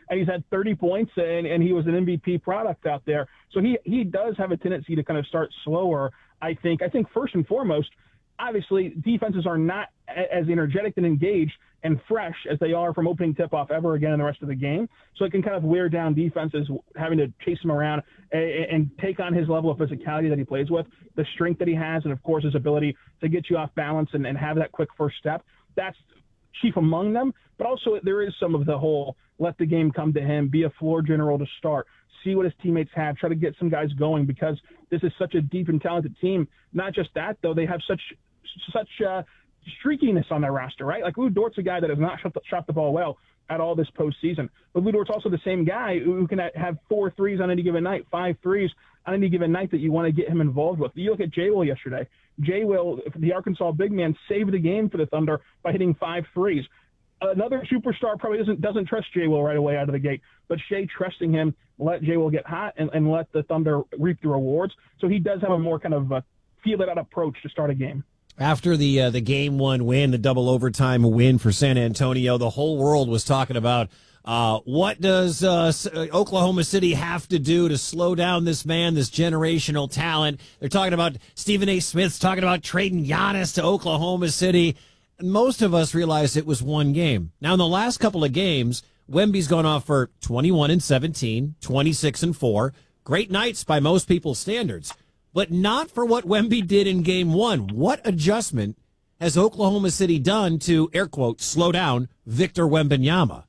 and he's had 30 points, and he was an MVP product out there. So he does have a tendency to kind of start slower, I think. I think first and foremost, obviously, defenses are not as energetic and engaged and fresh as they are from opening tip-off ever again in the rest of the game. So it can kind of wear down defenses having to chase him around and take on his level of physicality that he plays with, the strength that he has, and, of course, his ability to get you off balance and have that quick first step. That's chief among them. But also there is some of the whole let the game come to him, be a floor general to start, see what his teammates have, try to get some guys going because this is such a deep and talented team. Not just that, though, they have such streakiness on their roster, right? Like Lou Dort's a guy that has not shot the ball well at all this postseason. But Lou Dort's also the same guy who can have 4 threes on any given night, 5 threes on any given night that you want to get him involved with. You look at Jay Will yesterday. Jay Will, the Arkansas big man, saved the game for the Thunder by hitting 5 threes. Another superstar probably doesn't trust Jay Will right away out of the gate, but Shea trusting him, let Jay Will get hot and let the Thunder reap the rewards. So he does have a more kind of feel-it-out approach to start a game. After the game one win, the double overtime win for San Antonio, the whole world was talking about what does Oklahoma City have to do to slow down this man, this generational talent. They're talking about Stephen A. Smith's talking about trading Giannis to Oklahoma City. Most of us realized it was one game. Now, in the last couple of games, Wemby's gone off for 21-17, 26-4. Great nights by most people's standards. But not for what Wemby did in game one. What adjustment has Oklahoma City done to, air quote, slow down Victor Wembanyama?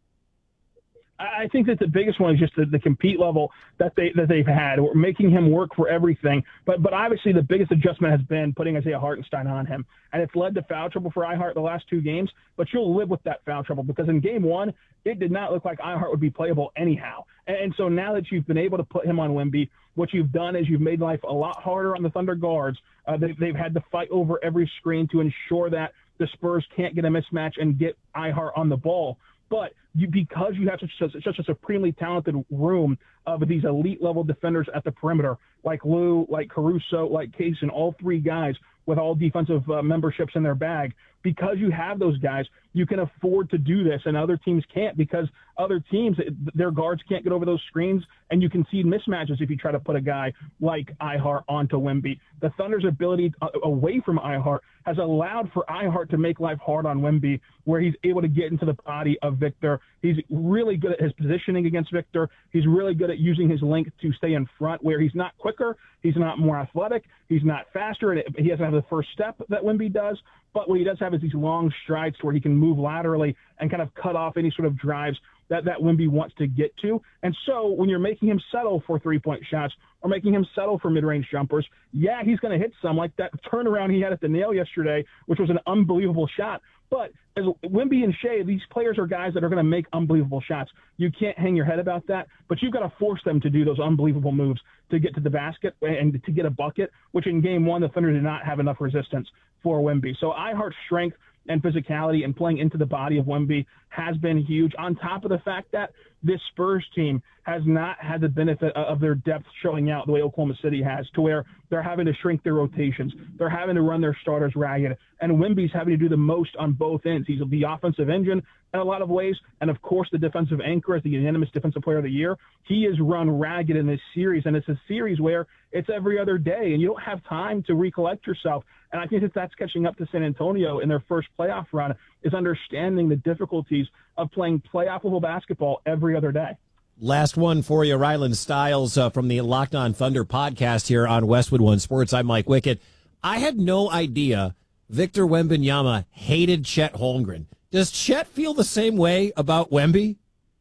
I think that the biggest one is just the compete level that they've had, making him work for everything. But obviously the biggest adjustment has been putting Isaiah Hartenstein on him, and it's led to foul trouble for Ihart the last 2 games. But you'll live with that foul trouble because in game one it did not look like Ihart would be playable anyhow. And so now that you've been able to put him on Wemby, what you've done is you've made life a lot harder on the Thunder guards. They've had to fight over every screen to ensure that the Spurs can't get a mismatch and get Ihart on the ball. But because you have such a supremely talented room of these elite-level defenders at the perimeter, like Lou, like Caruso, like Case, and all 3 guys with all defensive memberships in their bag, because you have those guys, you can afford to do this, and other teams can't because other teams, their guards can't get over those screens, and you concede mismatches if you try to put a guy like Ihart onto Wemby. The Thunder's ability away from Ihart has allowed for Ihart to make life hard on Wemby, where he's able to get into the body of Victor. He's really good at his positioning against Victor. He's really good at using his length to stay in front, where he's not quicker, he's not more athletic, he's not faster, and he doesn't have the first step that Wemby does. But what he does have is these long strides where he can move laterally and kind of cut off any sort of drives that Wemby wants to get to. And so when you're making him settle for 3-point shots or making him settle for mid-range jumpers, yeah, he's going to hit some, like that turnaround he had at the nail yesterday, which was an unbelievable shot. But as Wemby and Shea, these players are guys that are going to make unbelievable shots. You can't hang your head about that, but you've got to force them to do those unbelievable moves to get to the basket and to get a bucket, which in game one, the Thunder did not have enough resistance for Wemby. So Ihart's strength and physicality and playing into the body of Wemby has been huge, on top of the fact that this Spurs team has not had the benefit of their depth showing out the way Oklahoma City has, to where they're having to shrink their rotations. They're having to run their starters ragged, and Wemby's having to do the most on both ends. He's the offensive engine in a lot of ways, and of course the defensive anchor as the unanimous defensive player of the year. He is run ragged in this series, and it's a series where it's every other day, and you don't have time to recollect yourself. And I think that's catching up to San Antonio in their first playoff run, is understanding the difficulties of playing playoff-level basketball every other day. Last one for you, Rylan Stiles from the Locked On Thunder podcast here on Westwood One Sports. I'm Mike Wickett. I had no idea Victor Wembanyama hated Chet Holmgren. Does Chet feel the same way about Wemby?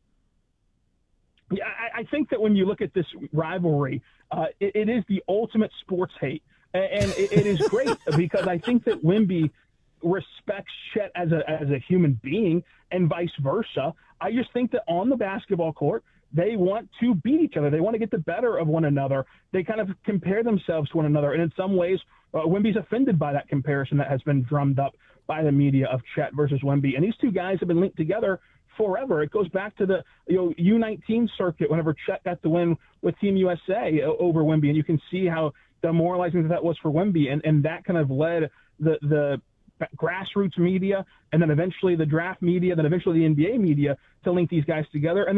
Yeah, I think that when you look at this rivalry, it is the ultimate sports hate. And it is great because I think that Wemby respects Chet as a human being and vice versa. I just think that on the basketball court, they want to beat each other. They want to get the better of one another. They kind of compare themselves to one another. And in some ways, Wemby's offended by that comparison that has been drummed up by the media of Chet versus Wemby. And these two guys have been linked together forever. It goes back to the U19 circuit whenever Chet got the win with Team USA over Wemby. And you can see how demoralizing that was for Wemby. And that kind of led the grassroots media, and then eventually the draft media, then eventually the NBA media to link these guys together. And